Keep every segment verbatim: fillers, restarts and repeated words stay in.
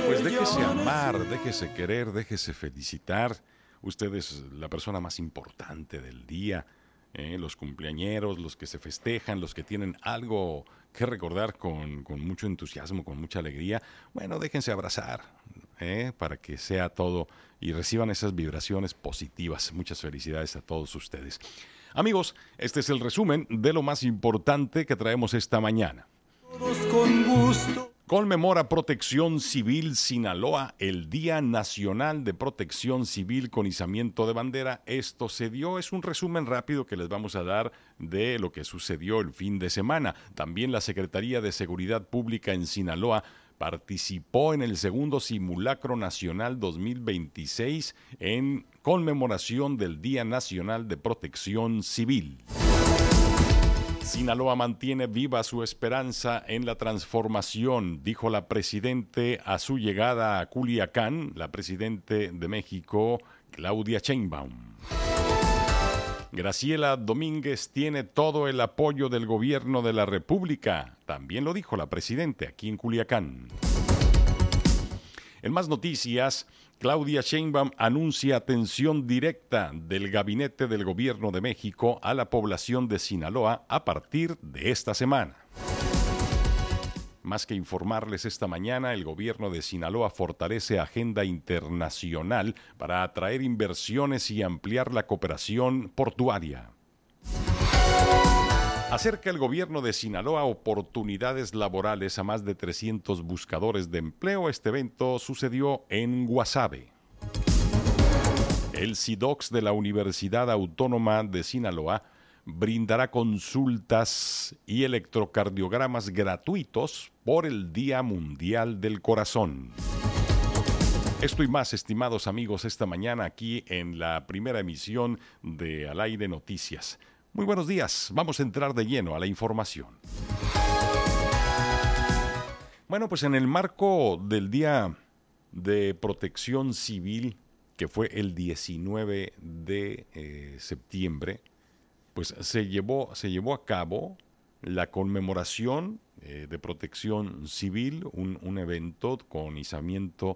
pues déjese amar, déjese querer, déjese felicitar. Usted es la persona más importante del día. ¿eh? Los cumpleañeros, los que se festejan, los que tienen algo que recordar con, con mucho entusiasmo, con mucha alegría. Bueno, déjense abrazar ¿eh? para que sea todo y reciban esas vibraciones positivas. Muchas felicidades a todos ustedes. Amigos, este es el resumen de lo más importante que traemos esta mañana. Todos con gusto. Conmemora Protección Civil Sinaloa el Día Nacional de Protección Civil con izamiento de bandera. Esto se dio, es un resumen rápido que les vamos a dar de lo que sucedió el fin de semana. También la Secretaría de Seguridad Pública en Sinaloa participó en el segundo Simulacro Nacional dos mil veintiséis en conmemoración del Día Nacional de Protección Civil. Sinaloa mantiene viva su esperanza en la transformación, dijo la presidente a su llegada a Culiacán, la presidente de México, Claudia Sheinbaum. Graciela Domínguez tiene todo el apoyo del gobierno de la República, también lo dijo la presidenta aquí en Culiacán. En más noticias, Claudia Sheinbaum anuncia atención directa del Gabinete del Gobierno de México a la población de Sinaloa a partir de esta semana. Más que informarles esta mañana, el gobierno de Sinaloa fortalece agenda internacional para atraer inversiones y ampliar la cooperación portuaria. Acerca el gobierno de Sinaloa oportunidades laborales a más de trescientos buscadores de empleo. Este evento sucedió en Guasave. El SIDOCS de la Universidad Autónoma de Sinaloa brindará consultas y electrocardiogramas gratuitos por el Día Mundial del Corazón. Esto y más, estimados amigos, esta mañana aquí en la primera emisión de Al Aire Noticias. Muy buenos días, vamos a entrar de lleno a la información. Bueno, pues en el marco del Día de Protección Civil, que fue el diecinueve de eh, septiembre, pues se llevó, se llevó a cabo la conmemoración eh, de protección civil, un, un evento con izamiento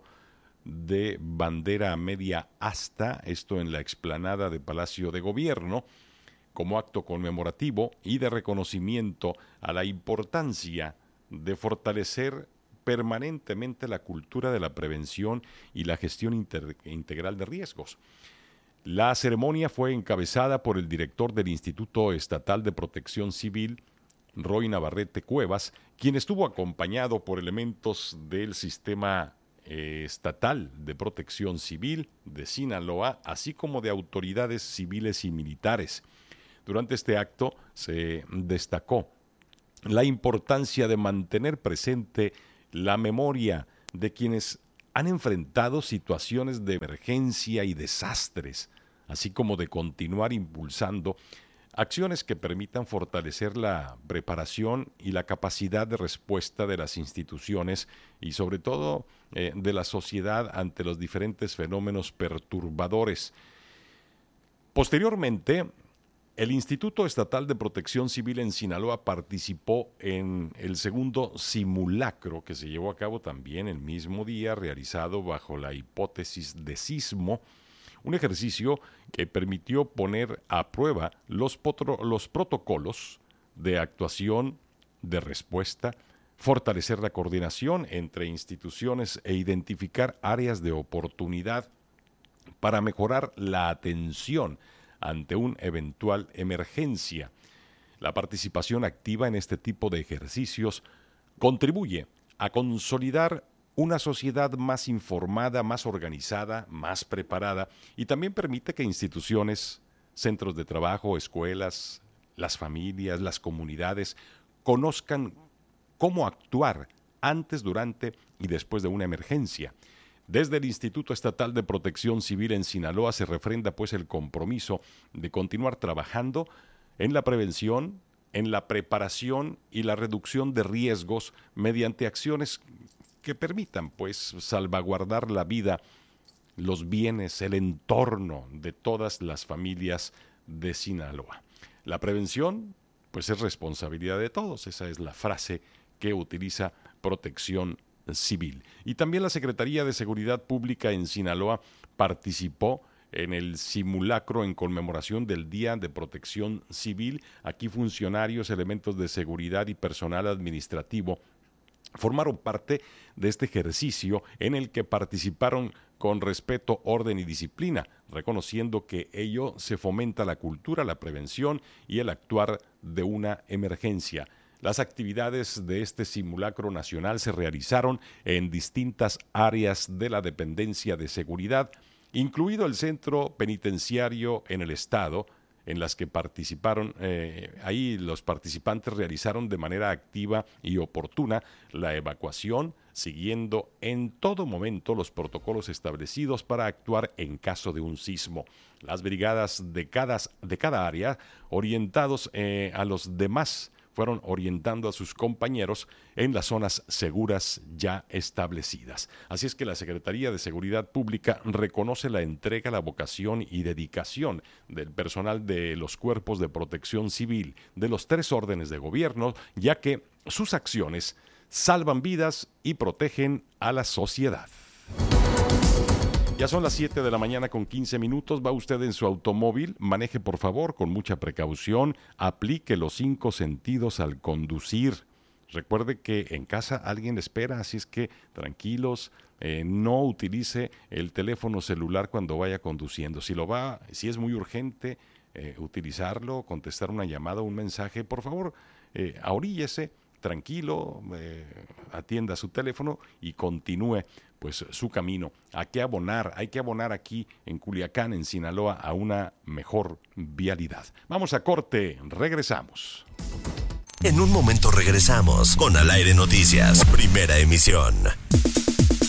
de bandera a media asta, esto en la explanada de Palacio de Gobierno, como acto conmemorativo y de reconocimiento a la importancia de fortalecer permanentemente la cultura de la prevención y la gestión inter- integral de riesgos. La ceremonia fue encabezada por el director del Instituto Estatal de Protección Civil, Roy Navarrete Cuevas, quien estuvo acompañado por elementos del sistema eh, estatal de protección civil de Sinaloa, así como de autoridades civiles y militares. Durante este acto se destacó la importancia de mantener presente la memoria de quienes han enfrentado situaciones de emergencia y desastres, así como de continuar impulsando acciones que permitan fortalecer la preparación y la capacidad de respuesta de las instituciones y sobre todo eh, de la sociedad ante los diferentes fenómenos perturbadores. Posteriormente, el Instituto Estatal de Protección Civil en Sinaloa participó en el segundo simulacro que se llevó a cabo también el mismo día, realizado bajo la hipótesis de sismo, un ejercicio que permitió poner a prueba los, potro, los protocolos de actuación, de respuesta, fortalecer la coordinación entre instituciones e identificar áreas de oportunidad para mejorar la atención ante una eventual emergencia. La participación activa en este tipo de ejercicios contribuye a consolidar una sociedad más informada, más organizada, más preparada y también permite que instituciones, centros de trabajo, escuelas, las familias, las comunidades conozcan cómo actuar antes, durante y después de una emergencia. Desde el Instituto Estatal de Protección Civil en Sinaloa se refrenda pues el compromiso de continuar trabajando en la prevención, en la preparación y la reducción de riesgos mediante acciones que permitan pues salvaguardar la vida, los bienes, el entorno de todas las familias de Sinaloa. La prevención pues es responsabilidad de todos, esa es la frase que utiliza Protección Civil. Y también la Secretaría de Seguridad Pública en Sinaloa participó en el simulacro en conmemoración del Día de Protección Civil. Aquí funcionarios, elementos de seguridad y personal administrativo formaron parte de este ejercicio en el que participaron con respeto, orden y disciplina, reconociendo que ello se fomenta la cultura, la prevención y el actuar de una emergencia. Las actividades de este simulacro nacional se realizaron en distintas áreas de la dependencia de seguridad, incluido el centro penitenciario en el estado, en las que participaron, eh, ahí los participantes realizaron de manera activa y oportuna la evacuación, siguiendo en todo momento los protocolos establecidos para actuar en caso de un sismo. Las brigadas de cada, de cada área, orientados eh, a los demás, fueron orientando a sus compañeros en las zonas seguras ya establecidas. Así es que la Secretaría de Seguridad Pública reconoce la entrega, la vocación y dedicación del personal de los cuerpos de protección civil de los tres órdenes de gobierno, ya que sus acciones salvan vidas y protegen a la sociedad. Ya son las siete de la mañana con quince minutos. Va usted en su automóvil, maneje por favor con mucha precaución, aplique los cinco sentidos al conducir. Recuerde que en casa alguien espera, así es que tranquilos, eh, no utilice el teléfono celular cuando vaya conduciendo. Si lo va, si es muy urgente eh, utilizarlo, contestar una llamada o un mensaje, por favor, eh, ahoríllese, tranquilo, eh, atienda su teléfono y continúe pues su camino. Hay que abonar, hay que abonar aquí en Culiacán, en Sinaloa, a una mejor vialidad. Vamos a corte, regresamos. En un momento regresamos con Al Aire Noticias, primera emisión.